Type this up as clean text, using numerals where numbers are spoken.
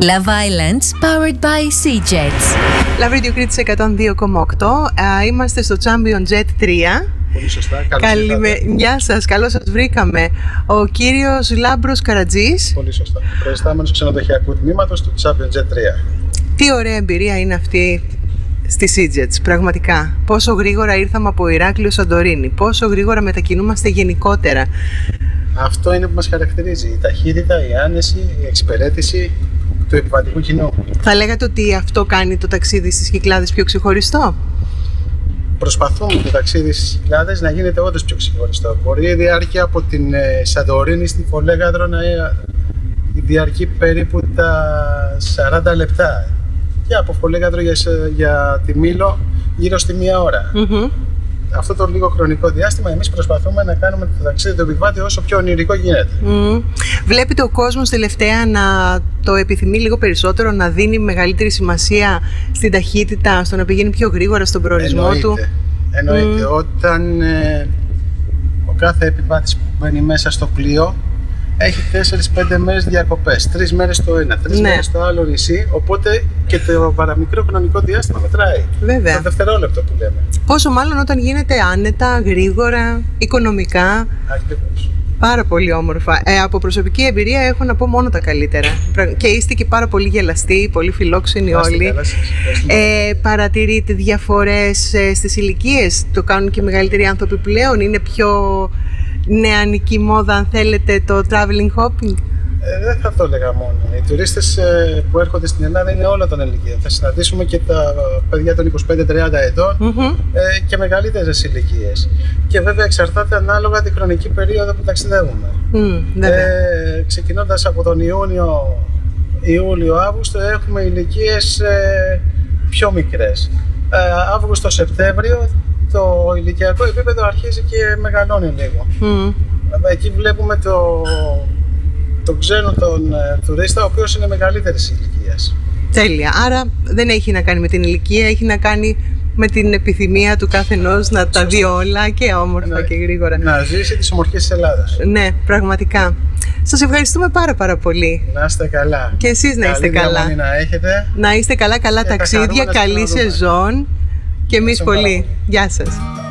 Love Islands, powered by Sea-Jets. Love Radio Crήτης 102,8. Είμαστε στο Champion Jet 3. Πολύ σωστά. Γεια σας, καλώς σας βρήκαμε. Ο κύριος Λάμπρος Καρατζής. Πολύ σωστά. Προϊστάμενος ξενοδοχειακού τμήματος του Champion Jet 3. Τι ωραία εμπειρία είναι αυτή στη Sea-Jets, πραγματικά. Πόσο γρήγορα ήρθαμε από Ηράκλειο Σαντορίνη, πόσο γρήγορα μετακινούμαστε γενικότερα. Αυτό είναι που μας χαρακτηρίζει. Η ταχύτητα, η άνεση, η εξυπηρέτηση του επιβατικού κοινού. Θα λέγατε ότι αυτό κάνει το ταξίδι στις Κυκλάδες πιο ξεχωριστό? Προσπαθούμε το ταξίδι στις Κυκλάδες να γίνεται όντως πιο ξεχωριστό. Μπορεί η διάρκεια από την Σαντορίνη στη Φολέγαδρο να διαρκεί περίπου τα 40 λεπτά. Και από Φολέγαδρο για τη Μήλο γύρω στη 1 ώρα. Αυτό το λίγο χρονικό διάστημα εμείς προσπαθούμε να κάνουμε το ταξίδι του επιβάτη όσο πιο ονειρικό γίνεται. Βλέπετε ο κόσμος τελευταία να το επιθυμεί λίγο περισσότερο, να δίνει μεγαλύτερη σημασία στην ταχύτητα, στο να πηγαίνει πιο γρήγορα στον προορισμό του? Εννοείται. Όταν ο κάθε επιβάτης που μπαίνει μέσα στο πλοίο έχει 4-5 μέρες διακοπές, 3 μέρες στο ένα, 3 μέρες στο άλλο νησί, οπότε και το παραμικρό χρονικό διάστημα μετράει. Βέβαια. Το δευτερόλεπτο που λέμε. Πόσο μάλλον όταν γίνεται άνετα, γρήγορα, οικονομικά. Ακριβώς. Πάρα πολύ όμορφα. Από προσωπική εμπειρία έχω να πω μόνο τα καλύτερα. Και είστε και πάρα πολύ γελαστοί, πολύ φιλόξενοι όλοι. Παρατηρείτε διαφορές στις ηλικίες? Το κάνουν και μεγαλύτεροι άνθρωποι πλέον? Είναι πιο νεανική μόδα, αν θέλετε, το traveling hopping? Δεν θα το έλεγα μόνο. Οι τουρίστες που έρχονται στην Ελλάδα είναι όλα των ηλικίων. Θα συναντήσουμε και τα παιδιά των 25-30 ετών και μεγαλύτερες ηλικίες. Και βέβαια εξαρτάται ανάλογα τη χρονική περίοδο που ταξιδεύουμε. Ξεκινώντας από τον Ιούλιο-Αύγουστο έχουμε ηλικίες πιο μικρές. Αύγουστο-Σεπτέμβριο το ηλικιακό επίπεδο αρχίζει και μεγαλώνει λίγο. Εκεί βλέπουμε τον ξένο τον τουρίστα, ο οποίος είναι μεγαλύτερης ηλικίας. Τέλεια. Άρα δεν έχει να κάνει με την ηλικία, έχει να κάνει με την επιθυμία του καθενός να τα δει όλα και όμορφα και γρήγορα. Να ζήσει τις ομορφιές της Ελλάδας. Ναι, πραγματικά. Σας ευχαριστούμε πάρα πολύ. Να είστε καλά. Και εσείς να είστε καλά. Καλή να έχετε. Να είστε καλά, καλά ταξίδια, καλή σεζόν και εμείς πολύ. Γεια σας.